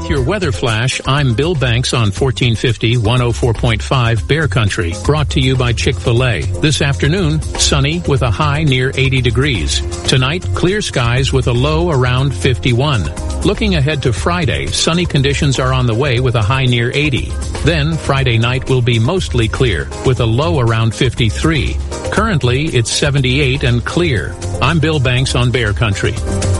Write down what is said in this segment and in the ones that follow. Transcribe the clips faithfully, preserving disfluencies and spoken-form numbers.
With your weather flash, I'm Bill Banks on fourteen fifty, one oh four point five Bear Country, brought to you by Chick-fil-A. This afternoon, sunny with a high near eighty degrees. Tonight, clear skies with a low around fifty-one. Looking ahead to Friday, sunny conditions are on the way with a high near eighty. Then, Friday night will be mostly clear with a low around fifty-three. Currently, it's seventy-eight and clear. I'm Bill Banks on Bear Country.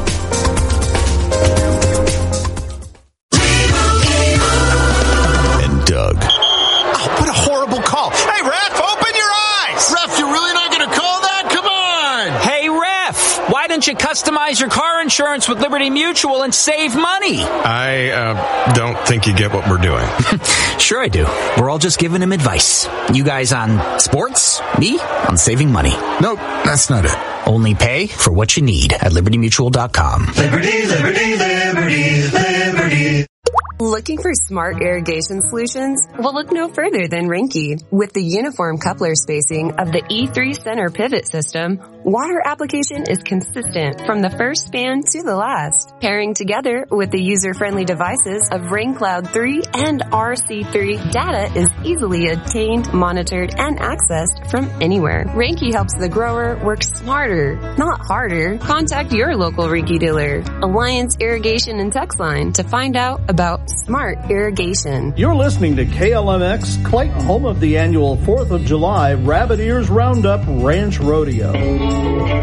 And Doug. Oh, what a horrible call. Hey, ref, open your eyes. Ref, you're really not going to call that? Come on. Hey, ref, why don't you customize your car insurance with Liberty Mutual and save money? I uh, don't think you get what we're doing. Sure I do. We're all just giving him advice. You guys on sports, me on saving money. Nope, that's not it. Only pay for what you need at liberty mutual dot com. Liberty, liberty, liberty, liberty. Looking for smart irrigation solutions? Well, look no further than Rinky. With the uniform coupler spacing of the E three center pivot system, water application is consistent from the first span to the last. Pairing together with the user-friendly devices of RainCloud three and R C three, data is easily obtained, monitored, and accessed from anywhere. Rinky helps the grower work smarter, not harder. Contact your local Rinky dealer, Alliance Irrigation and Text Line, to find out about smart irrigation. You're listening to K L M X, Clayton, home of the annual fourth of July Rabbit Ears Roundup Ranch Rodeo.